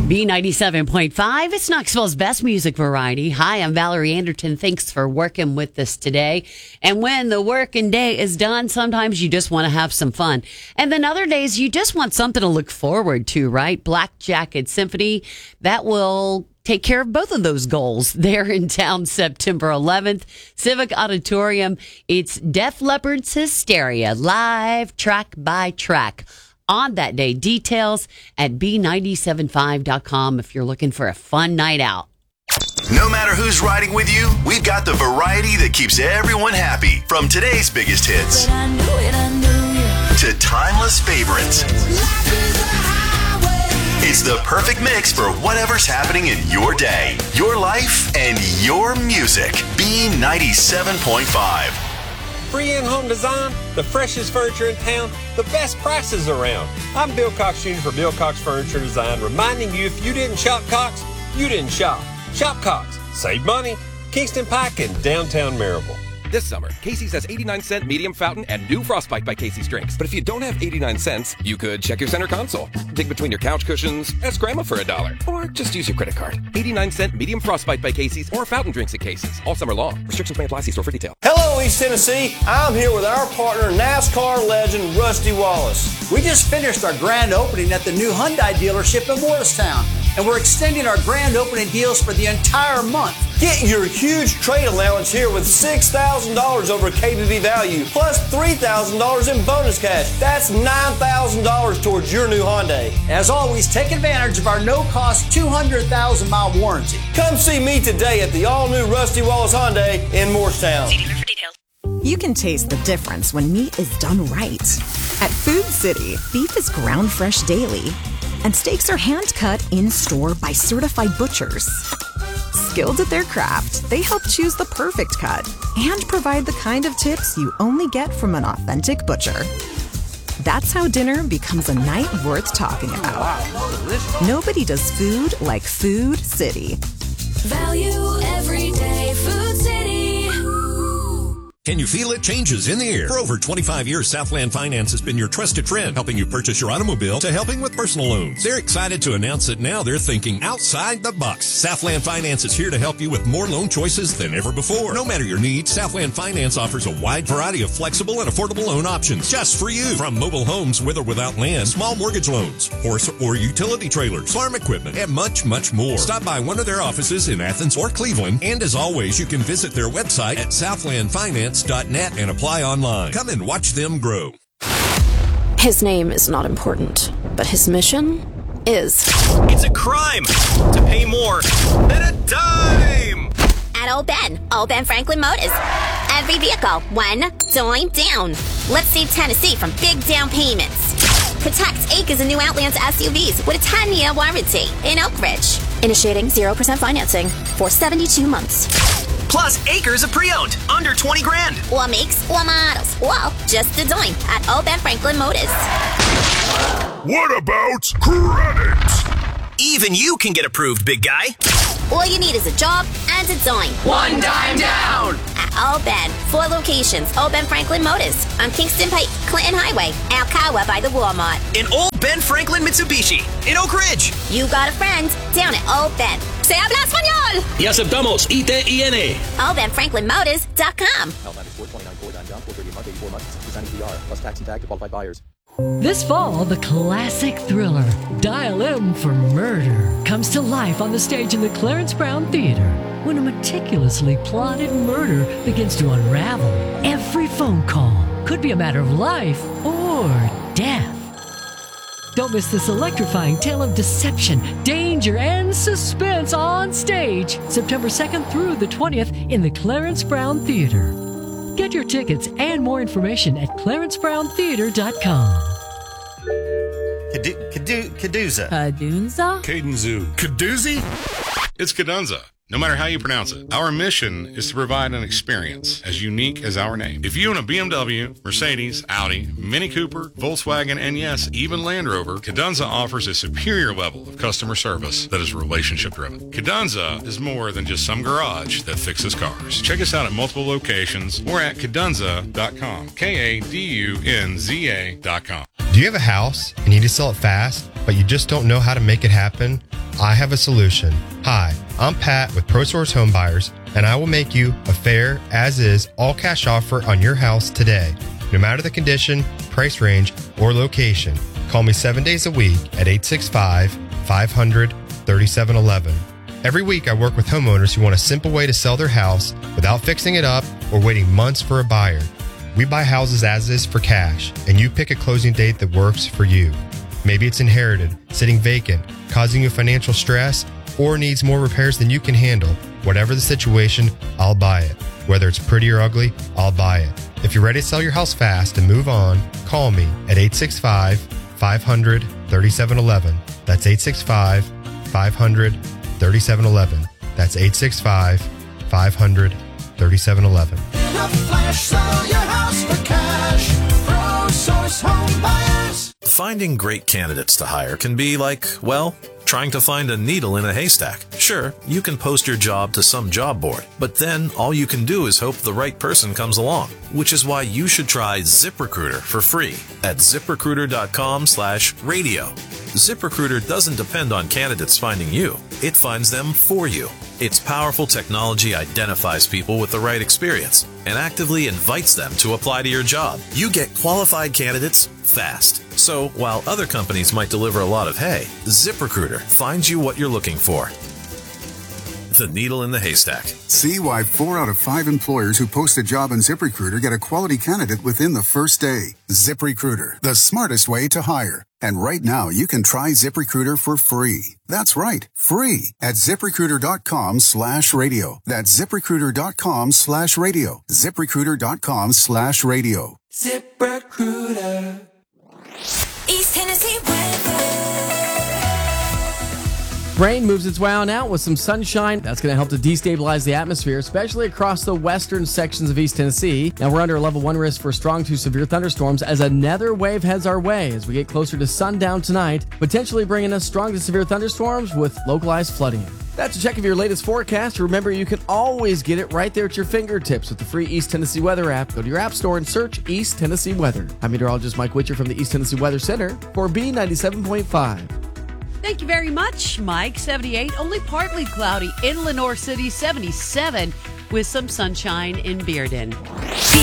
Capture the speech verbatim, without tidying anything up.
B ninety-seven point five, it's Knoxville's best music variety. Hi, I'm Valerie Anderton. Thanks for working with us today. And when the working day is done, sometimes you just want to have some fun. And then other days, you just want something to look forward to, right? Black Jacket Symphony, that will take care of both of those goals. They're in town September eleventh, Civic Auditorium. It's Def Leppard's Hysteria, live track by track. On that day, details at B nine seven five dot com if you're looking for a fun night out. No matter who's riding with you, we've got the variety that keeps everyone happy. From today's biggest hits I knew it, I knew to timeless favorites. It's the perfect mix for whatever's happening in your day, your life, and your music. B ninety-seven point five. Free in-home design, the freshest furniture in town, the best prices around. I'm Bill Cox Junior for Bill Cox Furniture Design, reminding you if you didn't shop Cox, you didn't shop. Shop Cox. Save money. Kingston Pike and downtown Maryville. This summer, Casey's has eighty-nine cent medium fountain and new Frostbite by Casey's drinks. But if you don't have eighty-nine cents, you could check your center console, dig between your couch cushions, ask Grandma for a dollar, or just use your credit card. eighty-nine cent medium Frostbite by Casey's or fountain drinks at Casey's. All summer long. Restrictions may apply. See store for detail. Hello, East Tennessee. I'm here with our partner, NASCAR legend Rusty Wallace. We just finished our grand opening at the new Hyundai dealership in Morristown, and we're extending our grand opening deals for the entire month. Get your huge trade allowance here with six thousand dollars over K B B value, plus three thousand dollars in bonus cash. That's nine thousand dollars towards your new Hyundai. As always, take advantage of our no-cost two hundred thousand mile warranty. Come see me today at the all-new Rusty Wallace Hyundai in Morristown. See dealer for details. You can taste the difference when meat is done right. At Food City, beef is ground fresh daily, and steaks are hand-cut in-store by certified butchers. Skilled at their craft, they help choose the perfect cut and provide the kind of tips you only get from an authentic butcher. That's how dinner becomes a night worth talking about. Wow, Nobody does food like Food City. Value every day. Food City. Can you feel it? Changes in the air. For over twenty-five years, Southland Finance has been your trusted friend, helping you purchase your automobile to helping with personal loans. They're excited to announce that now they're thinking outside the box. Southland Finance is here to help you with more loan choices than ever before. No matter your needs, Southland Finance offers a wide variety of flexible and affordable loan options just for you. From mobile homes with or without land, small mortgage loans, horse or utility trailers, farm equipment, and much, much more. Stop by one of their offices in Athens or Cleveland, and as always, you can visit their website at southland finance dot net and apply online. Come and watch them grow. His name is not important, but his mission is. It's a crime to pay more than a dime. At Old Ben, Old Ben Franklin Motors. Every vehicle, one dime down. Let's save Tennessee from big down payments. Protect acres of new Outlands S U Vs with a ten-year warranty in Oak Ridge. Initiating zero percent financing for seventy-two months. Plus acres of pre-owned, under twenty grand. Or makes or models. Well, just a dime at Old Ben Franklin Motors. What about credit? Even you can get approved, big guy. All you need is a job and a dime. One dime down. At Old Ben, four locations. Old Ben Franklin Motors on Kingston Pike, Clinton Highway, Alcoa by the Walmart. In Old Ben Franklin Mitsubishi in Oak Ridge. You got a friend down at Old Ben. Se habla español. Y aceptamos I T I N. Old Ben Franklin Motors dot com. Plus tax and tag to qualified buyers. This fall, the classic thriller, Dial M for Murder, comes to life on the stage in the Clarence Brown Theater when a meticulously plotted murder begins to unravel. Every phone call could be a matter of life or death. Don't miss this electrifying tale of deception, danger, and suspense on stage, September second through the twentieth in the Clarence Brown Theater. Get your tickets and more information at clarence brown theater dot com. Cadu- Cadu- Caduza. Cadunza? Cadenzu. Cadoozy? It's Cadunza. No matter how you pronounce it, our mission is to provide an experience as unique as our name. If you own a B M W, Mercedes, Audi, Mini Cooper, Volkswagen, and yes, even Land Rover, Cadunza offers a superior level of customer service that is relationship-driven. Cadunza is more than just some garage that fixes cars. Check us out at multiple locations or at cadunza dot com. K A D U N Z A dot com. Do you have a house and you need to sell it fast, but you just don't know how to make it happen? I have a solution. Hi, I'm Pat with ProSource Home Buyers, and I will make you a fair, as-is, all-cash offer on your house today. No matter the condition, price range, or location, call me seven days a week at eight six five, five hundred, thirty-seven eleven. Every week, I work with homeowners who want a simple way to sell their house without fixing it up or waiting months for a buyer. We buy houses as is for cash, and you pick a closing date that works for you. Maybe it's inherited, sitting vacant, causing you financial stress, or needs more repairs than you can handle. Whatever the situation, I'll buy it. Whether it's pretty or ugly, I'll buy it. If you're ready to sell your house fast and move on, call me at eight six five, five hundred, thirty-seven eleven. That's eight six five, five hundred, thirty-seven eleven. That's eight six five, five hundred, thirty-seven eleven. In a flash, sell your house for cash. ProSource Home Buyers. Finding great candidates to hire can be like, well, trying to find a needle in a haystack. Sure, you can post your job to some job board, but then all you can do is hope the right person comes along, which is why you should try ZipRecruiter for free at ZipRecruiter.com slash radio. ZipRecruiter doesn't depend on candidates finding you. It finds them for you. Its powerful technology identifies people with the right experience and actively invites them to apply to your job. You get qualified candidates fast. So while other companies might deliver a lot of hay, ZipRecruiter finds you what you're looking for. The needle in the haystack. See why four out of five employers who post a job on ZipRecruiter get a quality candidate within the first day. ZipRecruiter, the smartest way to hire. And right now, you can try ZipRecruiter for free. That's right, free at ZipRecruiter.com slash radio. That's ZipRecruiter.com slash radio. ZipRecruiter.com slash radio. ZipRecruiter. East Tennessee weather. Rain moves its way on out with some sunshine. That's going to help to destabilize the atmosphere, especially across the western sections of East Tennessee. Now, we're under a level one risk for strong to severe thunderstorms as another wave heads our way as we get closer to sundown tonight, potentially bringing us strong to severe thunderstorms with localized flooding. That's a check of your latest forecast. Remember, you can always get it right there at your fingertips with the free East Tennessee Weather app. Go to your app store and search East Tennessee Weather. I'm meteorologist Mike Witcher from the East Tennessee Weather Center for B ninety-seven point five. Thank you very much, Mike. seventy-eight, only partly cloudy in Lenore City, seventy-seven with some sunshine in Bearden.